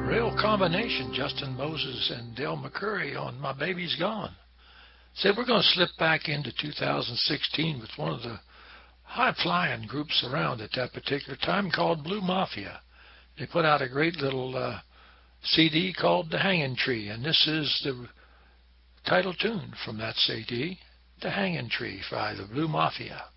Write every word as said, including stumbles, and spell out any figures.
Real combination, Justin Moses and Del McCoury on My Baby's Gone. Said we're going to slip back into two thousand sixteen with one of the high-flying groups around at that particular time called Blue Mafia. They put out a great little uh, C D called The Hanging Tree, and this is the title tune from that C D, The Hanging Tree by the Blue Mafia.